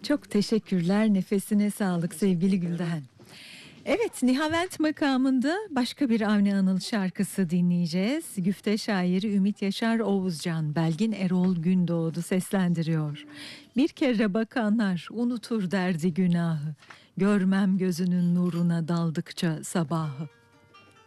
Çok teşekkürler. Nefesine sağlık sevgili Gülden. Evet, Nihavent makamında başka bir Avni Anıl şarkısı dinleyeceğiz. Güfte şairi Ümit Yaşar Oğuzcan, Belgin Erol Gündoğdu seslendiriyor. Bir kere bakanlar unutur derdi günahı, görmem gözünün nuruna daldıkça sabahı.